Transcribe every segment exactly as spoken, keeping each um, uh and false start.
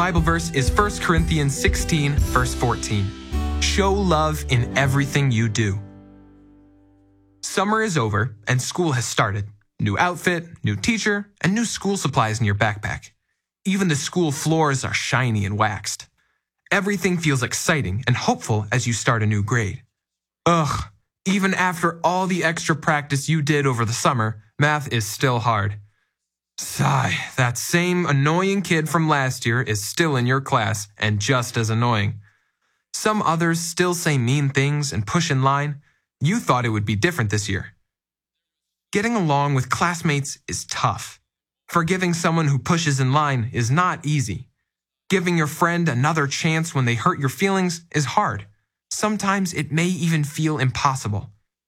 Bible verse is First Corinthians sixteen, verse fourteen. Show love in everything you do. Summer is over and school has started. New outfit, new teacher, and new school supplies in your backpack. Even the school floors are shiny and waxed. Everything feels exciting and hopeful as you start a new grade. Ugh, even after all the extra practice you did over the summer, math is still hard. Sigh, that same annoying kid from last year is still in your class and just as annoying. Some others still say mean things and push in line. You thought it would be different this year. Getting along with classmates is tough. Forgiving someone who pushes in line is not easy. Giving your friend another chance when they hurt your feelings is hard. Sometimes it may even feel impossible.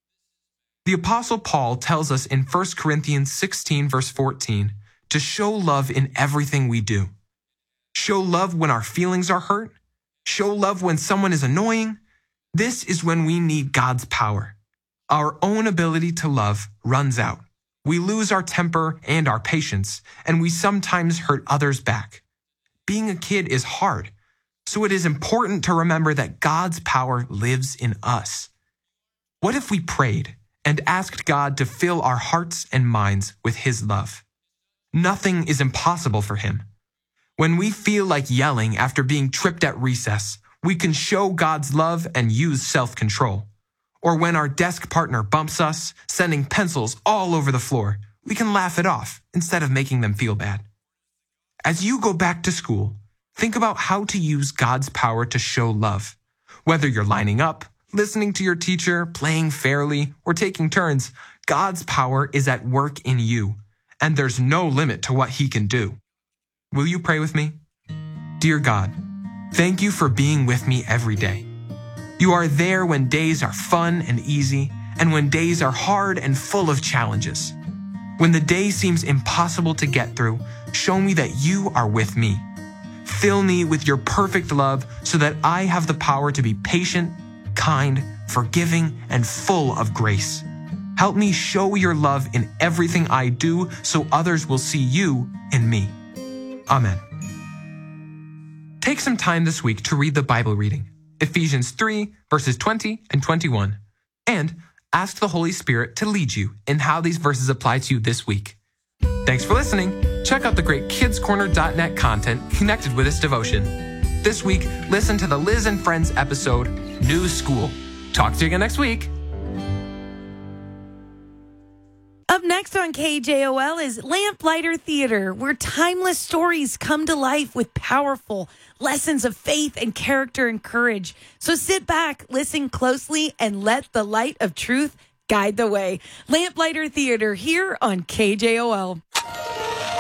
The Apostle Paul tells us in First Corinthians sixteen, verse fourteen, to show love in everything we do. Show love when our feelings are hurt. Show love when someone is annoying. This is when we need God's power. Our own ability to love runs out. We lose our temper and our patience, and we sometimes hurt others back. Being a kid is hard, so it is important to remember that God's power lives in us. What if we prayed and asked God to fill our hearts and minds with His love? Nothing is impossible for Him. When we feel like yelling after being tripped at recess, we can show God's love and use self-control. Or when our desk partner bumps us, sending pencils all over the floor, we can laugh it off instead of making them feel bad. As you go back to school, think about how to use God's power to show love. Whether you're lining up, listening to your teacher, playing fairly, or taking turns, God's power is at work in you, and there's no limit to what He can do. Will you pray with me? Dear God, thank you for being with me every day. You are there when days are fun and easy, and when days are hard and full of challenges. When the day seems impossible to get through, show me that you are with me. Fill me with your perfect love so that I have the power to be patient, kind, forgiving, and full of grace. Help me show your love in everything I do so others will see you in me. Amen. Take some time this week to read the Bible reading, Ephesians three, verses twenty and twenty-one, and ask the Holy Spirit to lead you in how these verses apply to you this week. Thanks for listening. Check out the great kids corner dot net content connected with this devotion. This week, listen to the Liz and Friends episode, New School. Talk to you again next week. Up next on K J O L is Lamplighter Theater, where timeless stories come to life with powerful lessons of faith and character and courage. So sit back, listen closely, and let the light of truth guide the way. Lamplighter Theater here on K J O L.